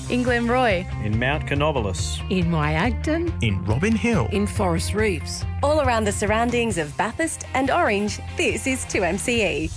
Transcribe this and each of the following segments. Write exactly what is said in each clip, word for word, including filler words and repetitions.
In Glenroy. In Mount Canobolas. In Myagton. In Robin Hill. In Forest Reefs. All around the surroundings of Bathurst and Orange, this is two M C E.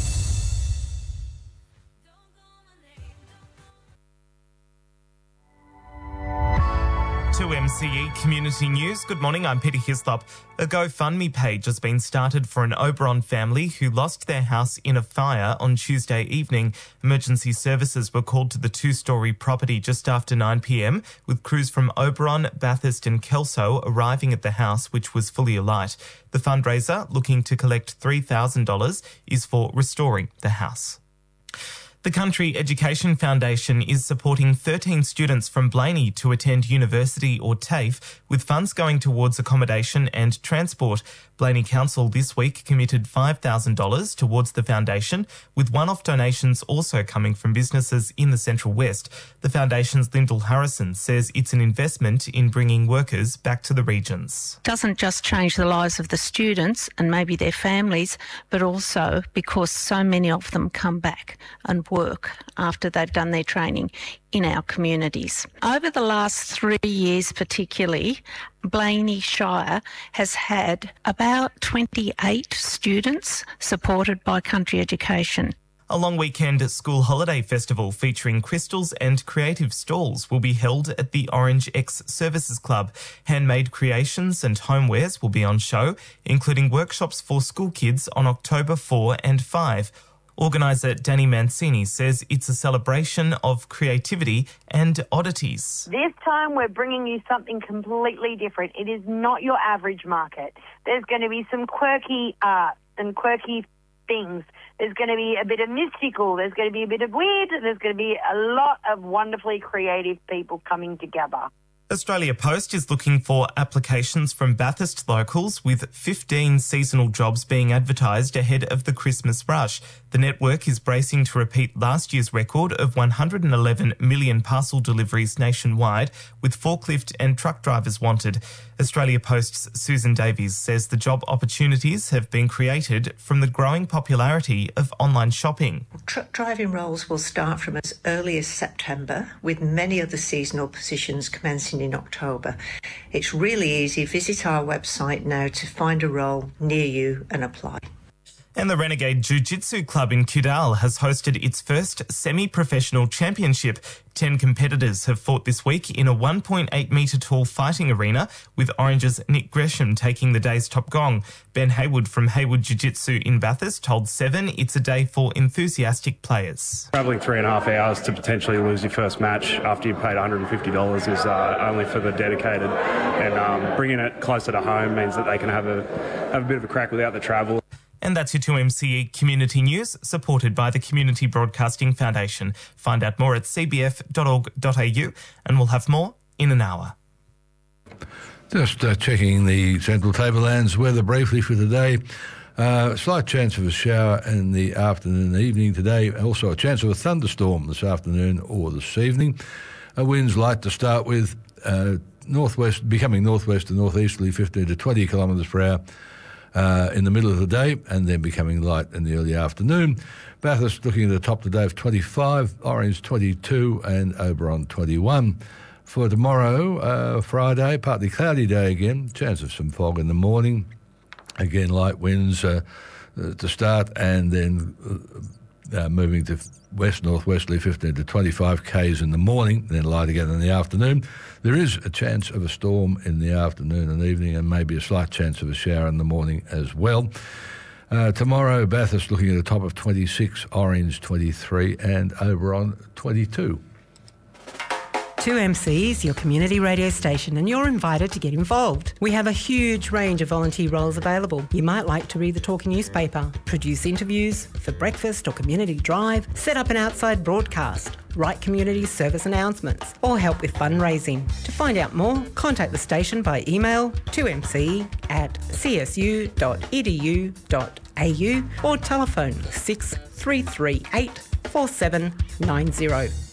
two M C E Community News. Good morning, I'm Peter Hislop. A GoFundMe page has been started for an Oberon family who lost their house in a fire on Tuesday evening. Emergency services were called to the two-storey property just after nine p m, with crews from Oberon, Bathurst and Kelso arriving at the house, which was fully alight. The fundraiser, looking to collect three thousand dollars, is for restoring the house. The Country Education Foundation is supporting thirteen students from Blaney to attend university or TAFE, with funds going towards accommodation and transport. Blaney Council this week committed five thousand dollars towards the foundation, with one-off donations also coming from businesses in the Central West. The foundation's Lyndall Harrison says it's an investment in bringing workers back to the regions. Doesn't just change the lives of the students and maybe their families, but also because so many of them come back and work after they've done their training in our communities. Over the last three years particularly, Blaney Shire has had about twenty-eight students supported by Country Education. A long weekend school holiday festival featuring crystals and creative stalls will be held at the Orange X Services Club. Handmade creations and homewares will be on show, including workshops for school kids on October fourth and fifth. Organiser Danny Mancini says it's a celebration of creativity and oddities. This time we're bringing you something completely different. It is not your average market. There's going to be some quirky art and quirky things. There's going to be a bit of mystical. There's going to be a bit of weird. There's going to be a lot of wonderfully creative people coming together. Australia Post is looking for applications from Bathurst locals, with fifteen seasonal jobs being advertised ahead of the Christmas rush. The network is bracing to repeat last year's record of one hundred eleven million parcel deliveries nationwide, with forklift and truck drivers wanted. Australia Post's Susan Davies says the job opportunities have been created from the growing popularity of online shopping. Truck driving roles will start from as early as September, with many other seasonal positions commencing in October. It's really easy. Visit our website now to find a role near you and apply. And the Renegade Jiu-Jitsu Club in Kudal has hosted its first semi-professional championship. Ten competitors have fought this week in a one point eight metre tall fighting arena, with Orange's Nick Gresham taking the day's top gong. Ben Haywood from Haywood Jiu-Jitsu in Bathurst told Seven it's a day for enthusiastic players. Travelling three and a half hours to potentially lose your first match after you've paid one hundred fifty dollars is uh, only for the dedicated, and um, bringing it closer to home means that they can have a, have a bit of a crack without the travel. And that's your two M C E Community News, supported by the Community Broadcasting Foundation. Find out more at c b f dot org dot a u, and we'll have more in an hour. Just uh, checking the Central Tablelands weather briefly for today. Uh, slight chance of a shower in the afternoon and evening today. Also a chance of a thunderstorm this afternoon or this evening. Uh, winds light to start with, uh, northwest, becoming northwest to northeasterly, fifteen to twenty kilometres per hour. Uh, in the middle of the day, and then becoming light in the early afternoon. Bathurst looking at the top today of twenty-five, Orange twenty-two, and Oberon twenty-one. For tomorrow, uh, Friday, partly cloudy day again, chance of some fog in the morning. Again, light winds uh, uh, to start, and then uh, moving to west-northwesterly, fifteen to twenty-five k's in the morning, then light again in the afternoon. There is a chance of a storm in the afternoon and evening, and maybe a slight chance of a shower in the morning as well. Uh, tomorrow, Bathurst looking at a top of twenty-six, Orange twenty-three, and Oberon twenty-two. two M C is your community radio station, and you're invited to get involved. We have a huge range of volunteer roles available. You might like to read the talking newspaper, produce interviews for breakfast or community drive, set up an outside broadcast, write community service announcements, or help with fundraising. To find out more, contact the station by email two m c at c s u dot e d u dot a u or telephone six three three eight four seven nine zero.